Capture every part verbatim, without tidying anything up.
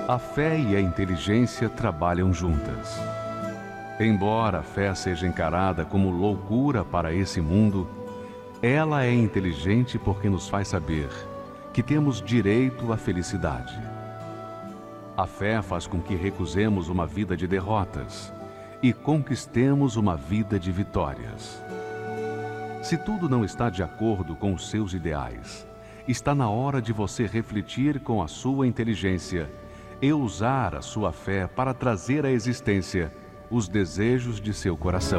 A fé e a inteligência trabalham juntas. Embora a fé seja encarada como loucura para esse mundo, ela é inteligente porque nos faz saber que temos direito à felicidade. A fé faz com que recusemos uma vida de derrotas e conquistemos uma vida de vitórias. Se tudo não está de acordo com os seus ideais, está na hora de você refletir com a sua inteligência e usar a sua fé para trazer à existência os desejos de seu coração.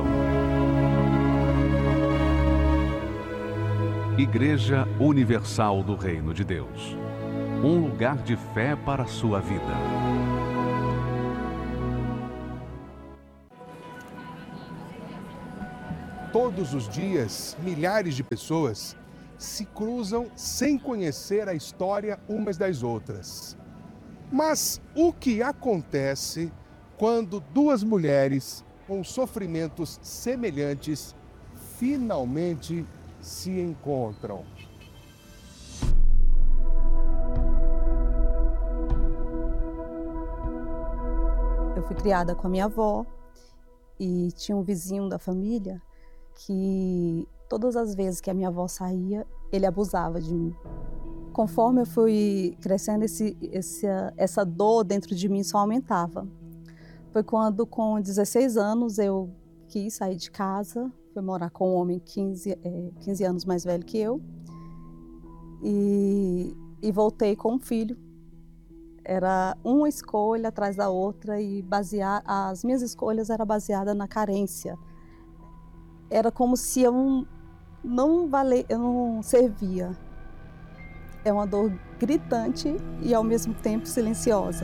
Igreja Universal do Reino de Deus. Um lugar de fé para a sua vida. Todos os dias, milhares de pessoas se cruzam sem conhecer a história umas das outras. Mas o que acontece quando duas mulheres com sofrimentos semelhantes finalmente se encontram? Eu fui criada com a minha avó e tinha um vizinho da família que todas as vezes que a minha avó saía, ele abusava de mim. Conforme eu fui crescendo, esse, esse, essa dor dentro de mim só aumentava. Foi quando, com dezesseis anos, eu quis sair de casa, fui morar com um homem quinze, é, quinze anos mais velho que eu, e, e voltei com um filho. Era uma escolha atrás da outra e basear, as minhas escolhas eram baseadas na carência. Era como se eu não, não, vale, eu não servia. É uma dor gritante e, ao mesmo tempo, silenciosa.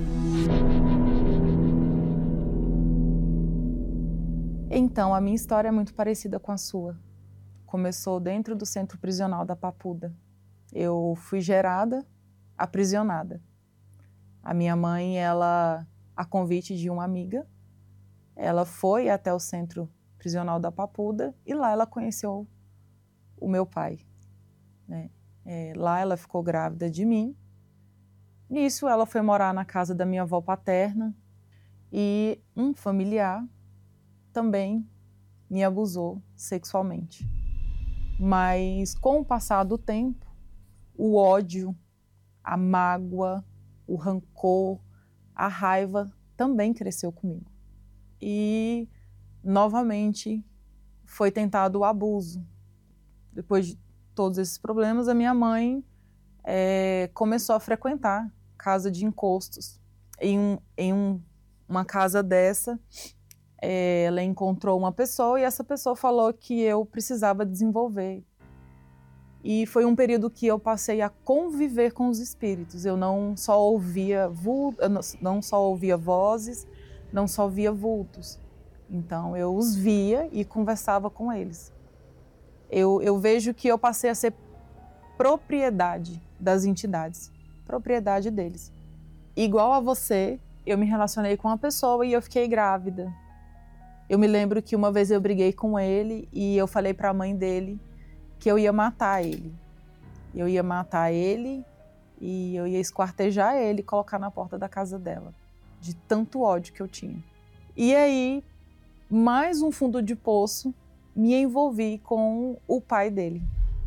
Então, a minha história é muito parecida com a sua. Começou dentro do centro prisional da Papuda. Eu fui gerada, aprisionada. A minha mãe, ela, a convite de uma amiga, ela foi até o centro prisional da Papuda e lá ela conheceu o meu pai, né? É, lá ela ficou grávida de mim. Nisso ela foi morar na casa da minha avó paterna e um familiar também me abusou sexualmente. Mas com o passar do tempo, o ódio, a mágoa, o rancor, a raiva também cresceu comigo. E novamente foi tentado o abuso. Depois de todos esses problemas, a minha mãe é, começou a frequentar casa de encostos. Em, um, em um, uma casa dessa, é, ela encontrou uma pessoa e essa pessoa falou que eu precisava desenvolver. E foi um período que eu passei a conviver com os espíritos. Eu não só ouvia, vultos, eu não só ouvia vozes, não só via vultos. Então eu os via e conversava com eles. Eu, eu vejo que eu passei a ser propriedade das entidades, propriedade deles. Igual a você, eu me relacionei com uma pessoa e eu fiquei grávida. Eu me lembro que uma vez eu briguei com ele e eu falei para a mãe dele que eu ia matar ele. Eu ia matar ele e eu ia esquartejar ele e colocar na porta da casa dela, de tanto ódio que eu tinha. E aí, mais um fundo de poço, me envolvi com o pai dele.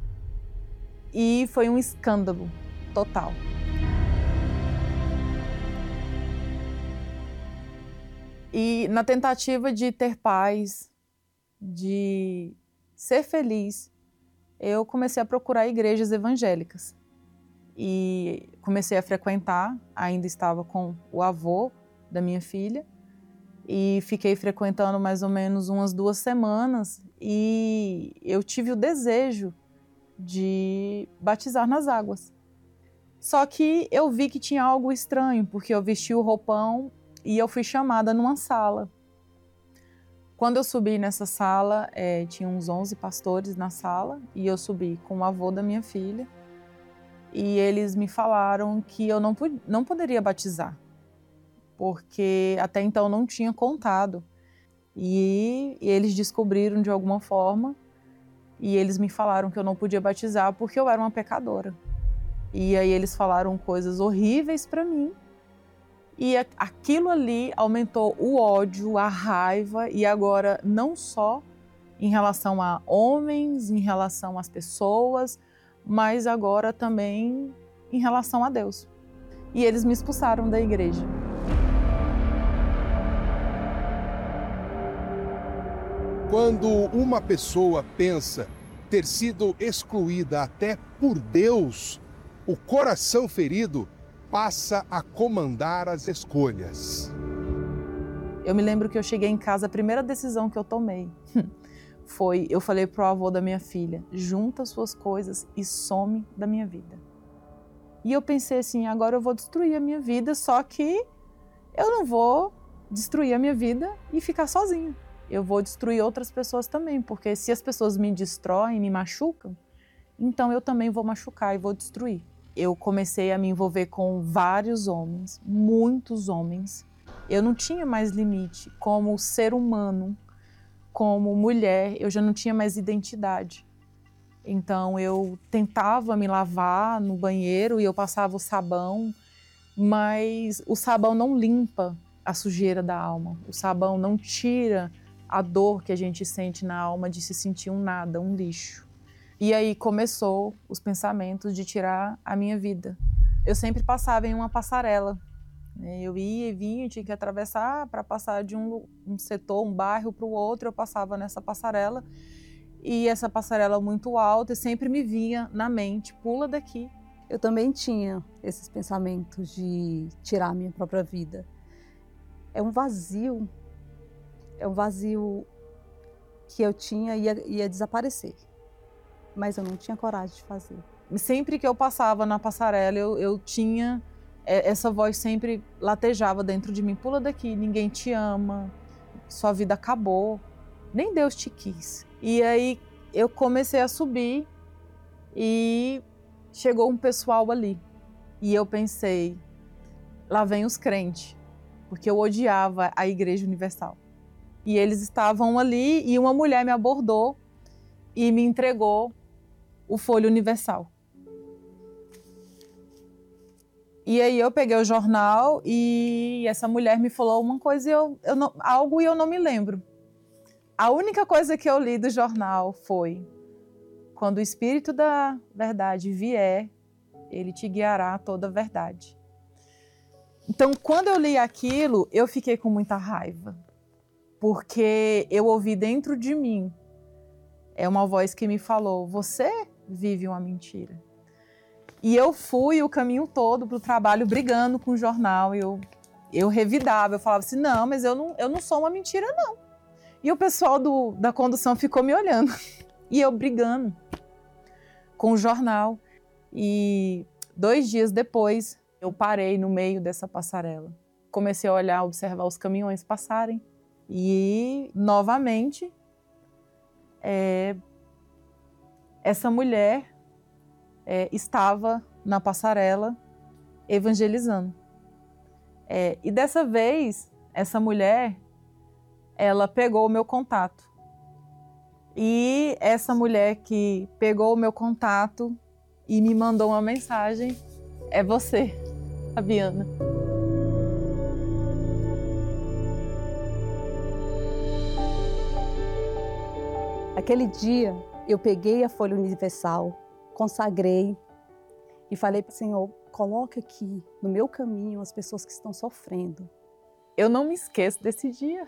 E foi um escândalo total. E na tentativa de ter paz, de ser feliz, eu comecei a procurar igrejas evangélicas. E comecei a frequentar, ainda estava com o avô da minha filha, e fiquei frequentando mais ou menos umas duas semanas e eu tive o desejo de batizar nas águas. Só que eu vi que tinha algo estranho, porque eu vesti o roupão e eu fui chamada numa sala. Quando eu subi nessa sala, é, tinha uns onze pastores na sala e eu subi com o avô da minha filha e eles me falaram que eu não, não poderia batizar, porque até então não tinha contado. E, e eles descobriram de alguma forma e eles me falaram que eu não podia batizar porque eu era uma pecadora. E aí eles falaram coisas horríveis para mim E aquilo ali aumentou o ódio, a raiva, e agora não só em relação a homens, em relação às pessoas, mas agora também em relação a Deus. E eles me expulsaram da igreja. Quando uma pessoa pensa ter sido excluída até por Deus, o coração ferido passa a comandar as escolhas. Eu me lembro que eu cheguei em casa, a primeira decisão que eu tomei foi, eu falei pro avô da minha filha, junta suas coisas e some da minha vida. E eu pensei assim, agora eu vou destruir a minha vida, só que eu não vou destruir a minha vida e ficar sozinha. Eu vou destruir outras pessoas também, porque se as pessoas me destroem, me machucam, então eu também vou machucar e vou destruir. Eu comecei a me envolver com vários homens, muitos homens. Eu não tinha mais limite como ser humano, como mulher, eu já não tinha mais identidade. Então eu tentava me lavar no banheiro e eu passava o sabão, mas o sabão não limpa a sujeira da alma. O sabão não tira a dor que a gente sente na alma de se sentir um nada, um lixo. E aí começou os pensamentos de tirar a minha vida. Eu sempre passava em uma passarela. Eu ia e vinha, tinha que atravessar para passar de um, um setor, um bairro para o outro. Eu passava nessa passarela e essa passarela muito alta e sempre me vinha na mente, pula daqui. Eu também tinha esses pensamentos de tirar a minha própria vida. É um vazio, é um vazio que eu tinha e ia, ia desaparecer. Mas eu não tinha coragem de fazer. Sempre que eu passava na passarela, eu, eu tinha... Essa voz sempre latejava dentro de mim. Pula daqui, ninguém te ama, sua vida acabou, nem Deus te quis. E aí eu comecei a subir e chegou um pessoal ali. E eu pensei, lá vem os crentes, porque eu odiava a Igreja Universal. E eles estavam ali e uma mulher me abordou e me entregou o Folha Universal. E aí eu peguei o jornal e essa mulher me falou uma coisa, e eu, eu não, algo e eu não me lembro. A única coisa que eu li do jornal foi: quando o Espírito da Verdade vier, ele te guiará a toda a verdade. Então, quando eu li aquilo, eu fiquei com muita raiva, porque eu ouvi dentro de mim, é uma voz que me falou, você vive uma mentira. E eu fui o caminho todo para o trabalho brigando com o jornal. Eu, eu revidava, eu falava assim, não, mas eu não, eu não sou uma mentira, não. E o pessoal do, da condução ficou me olhando. E eu brigando com o jornal. E dois dias depois, eu parei no meio dessa passarela. Comecei a olhar, observar os caminhões passarem. E, novamente, é, essa mulher... É, estava na passarela evangelizando. É, e dessa vez, essa mulher, ela pegou o meu contato. E essa mulher que pegou o meu contato e me mandou uma mensagem é você, Fabiana. Aquele dia, eu peguei a Folha Universal, consagrei e falei para o Senhor, coloca aqui no meu caminho as pessoas que estão sofrendo. Eu não me esqueço desse dia,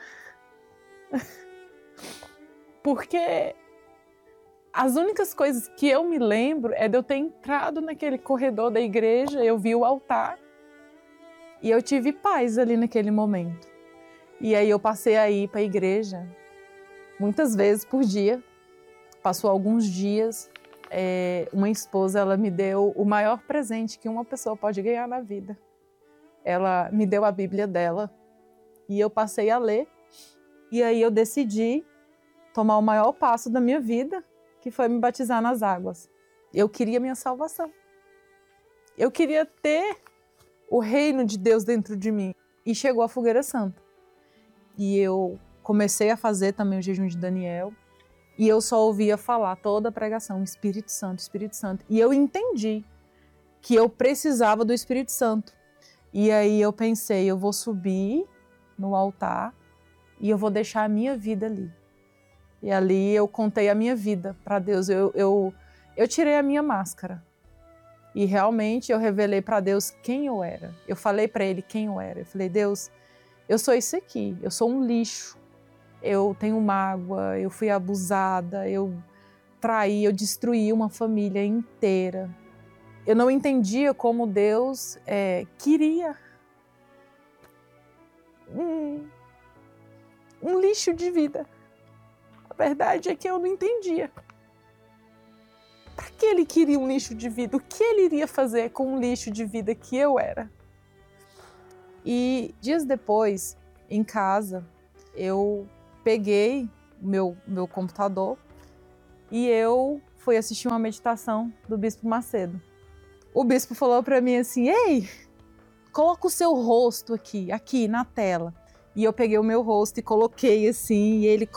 porque as únicas coisas que eu me lembro é de eu ter entrado naquele corredor da igreja, eu vi o altar e eu tive paz ali naquele momento. E aí eu passei a ir para a igreja muitas vezes por dia, passou alguns dias. É, uma esposa, ela me deu o maior presente que uma pessoa pode ganhar na vida. Ela me deu a Bíblia dela e eu passei a ler. E aí eu decidi tomar o maior passo da minha vida, que foi me batizar nas águas. Eu queria minha salvação. Eu queria ter o reino de Deus dentro de mim. E chegou a Fogueira Santa. E eu comecei a fazer também o jejum de Daniel. E eu só ouvia falar toda a pregação, Espírito Santo, Espírito Santo. E eu entendi que eu precisava do Espírito Santo. E aí eu pensei, eu vou subir no altar e eu vou deixar a minha vida ali. E ali eu contei a minha vida para Deus, eu, eu, eu tirei a minha máscara. E realmente eu revelei para Deus quem eu era. Eu falei para Ele quem eu era. Eu falei, Deus, eu sou isso aqui, eu sou um lixo. Eu tenho mágoa, eu fui abusada, eu traí, eu destruí uma família inteira. Eu não entendia como Deus é, queria um, um lixo de vida. A verdade é que eu não entendia. Para que Ele queria um lixo de vida? O que Ele iria fazer com um lixo de vida que eu era? E dias depois, em casa, eu peguei o meu, meu computador e eu fui assistir uma meditação do Bispo Macedo. O bispo falou para mim assim, ei, coloca o seu rosto aqui, aqui na tela. E eu peguei o meu rosto e coloquei assim, e ele